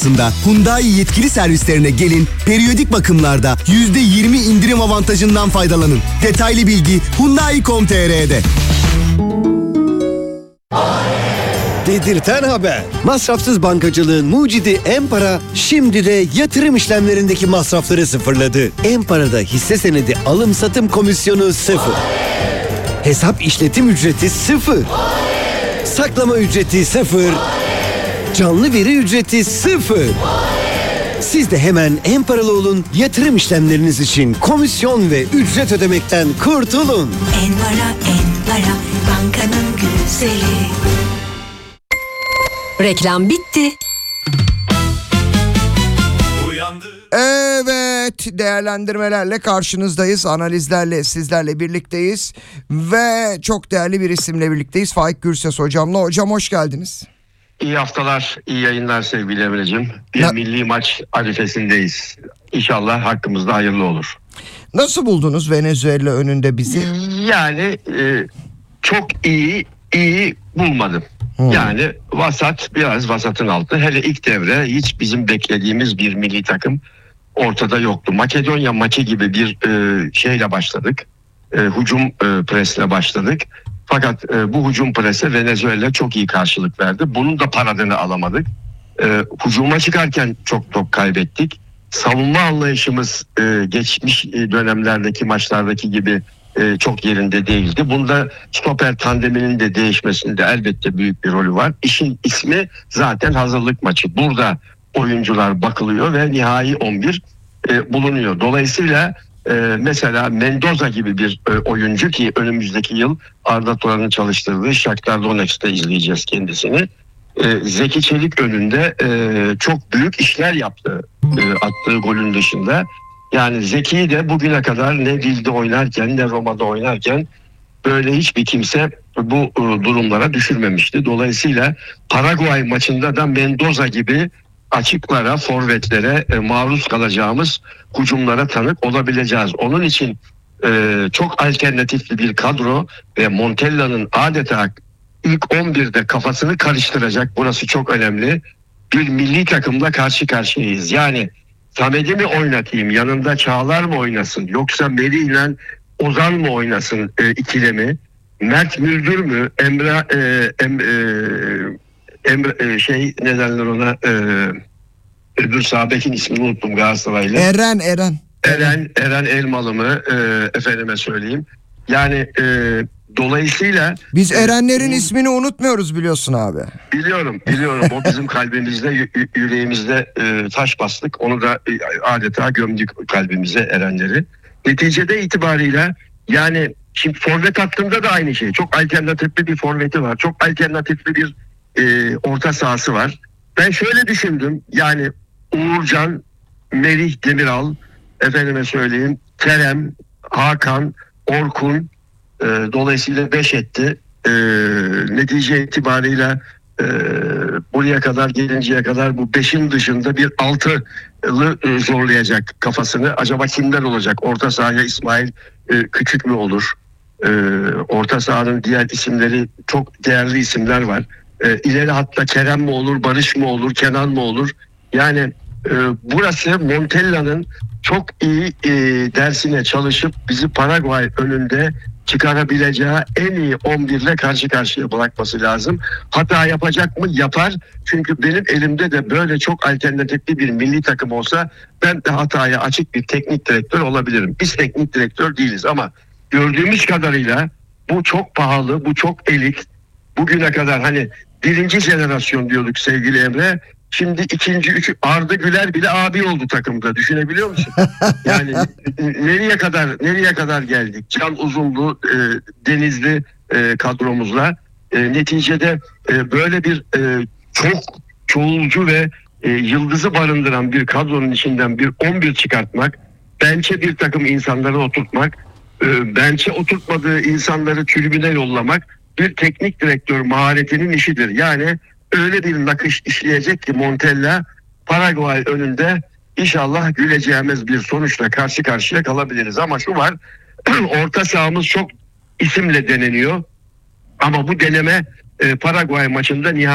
Hyundai yetkili servislerine gelin, periyodik bakımlarda %20 indirim avantajından faydalanın. Detaylı bilgi Hyundai.com.tr'de. Dedirten haber. Masrafsız bankacılığın mucidi Empara şimdi de yatırım işlemlerindeki masrafları sıfırladı. Empara'da hisse senedi alım satım komisyonu 0. Hesap işletim ücreti 0. Saklama ücreti 0. Canlı veri ücreti 0. Siz de hemen Emparalı olun, yatırım işlemleriniz için komisyon ve ücret ödemekten kurtulun. Enpara, bankanın güzeli. Reklam bitti. Evet, değerlendirmelerle karşınızdayız, analizlerle sizlerle birlikteyiz ve çok değerli bir isimle birlikteyiz. Faik Gürses hocamla. Hocam hoş geldiniz. İyi haftalar, iyi yayınlar sevgili Emre'cim. Bir milli maç arifesindeyiz. İnşallah hakkımızda hayırlı olur. Nasıl buldunuz Venezuela önünde bizi? Yani çok iyi bulmadım. Yani vasat, biraz vasatın altı. Hele ilk devre hiç bizim beklediğimiz bir milli takım ortada yoktu. Makedonya maçı gibi bir şeyle başladık. Hücum presle başladık. Fakat bu hücum prese Venezuela çok iyi karşılık verdi. Bunun da paradını alamadık. Hücuma çıkarken çok top kaybettik. Savunma anlayışımız geçmiş dönemlerdeki maçlardaki gibi çok yerinde değildi. Bunda stoper tandeminin de değişmesinde elbette büyük bir rolü var. İşin ismi zaten hazırlık maçı. Burada oyuncular bakılıyor ve nihai 11 bulunuyor. Dolayısıyla mesela Mendoza gibi bir oyuncu ki önümüzdeki yıl Arda Turan'ın çalıştırdığı Shakhtar Donetsk'te izleyeceğiz kendisini. Zeki Çelik önünde çok büyük işler yaptı attığı golün dışında. Yani Zeki'yi de bugüne kadar ne Lille'de oynarken ne Roma'da oynarken böyle hiçbir kimse bu durumlara düşürmemişti. Dolayısıyla Paraguay maçında da Mendoza gibi açıklara, forvetlere maruz kalacağımız hücumlara tanık olabileceğiz. Onun için çok alternatifli bir kadro ve Montella'nın adeta ilk 11'de kafasını karıştıracak, burası çok önemli, bir milli takımla karşı karşıyayız. Yani Samet'i mi oynatayım, yanında Çağlar mı oynasın, yoksa Meri ile Ozan mı oynasın ikilemi, Mert Müldür mü, ne derler ona, öbür sahabekin ismini unuttum Galatasaraylı. Eren Elmalı mı, efendime söyleyeyim. Yani dolayısıyla biz Erenlerin ismini unutmuyoruz biliyorsun abi. Biliyorum. O bizim kalbimizde, yüreğimizde taş bastık. Onu da adeta gömdük kalbimize, Erenleri. Neticede itibarıyla yani şimdi forvet hattında da aynı şey. Çok alternatifli bir forveti var. Çok alternatifli bir orta sahası var. Ben şöyle düşündüm. Yani Uğurcan, Merih Demiral, efendime söyleyeyim, Kerem, Hakan, Orkun, dolayısıyla 5 etti. Netice itibarıyla buraya kadar gelinceye kadar bu 5'in dışında bir 6'lı zorlayacak kafasını. Acaba kimler olacak? Orta sahaya İsmail Küçük mü olur? Orta sahanın diğer isimleri, çok değerli isimler var. İleri hatta Kerem mi olur, Barış mı olur, Kenan mı olur? Yani burası Montella'nın çok iyi dersine çalışıp bizi Paraguay önünde çıkarabileceği en iyi 11 ile karşı karşıya bırakması lazım. Hata yapacak mı? Yapar. Çünkü benim elimde de böyle çok alternatifli bir milli takım olsa ben de hataya açık bir teknik direktör olabilirim. Biz teknik direktör değiliz ama gördüğümüz kadarıyla bu çok pahalı, bu çok elit. Bugüne kadar hani birinci jenerasyon diyorduk sevgili Emre. Şimdi ikinci, Arda Güler bile abi oldu takımda. Düşünebiliyor musun? Yani nereye kadar geldik? Can Uzunlu, Denizli kadromuzla. Neticede böyle bir çok çoğulcu ve yıldızı barındıran bir kadronun içinden bir 11 çıkartmak, bençe bir takım insanları oturtmak, bençe oturtmadığı insanları tribüne yollamak bir teknik direktör maharetinin işidir. Yani öyle bir nakış işleyecek ki Montella Paraguay önünde inşallah güleceğimiz bir sonuçla karşı karşıya kalabiliriz. Ama şu var, orta sahamız çok isimle deneniyor. Ama bu deneme Paraguay maçında nihayet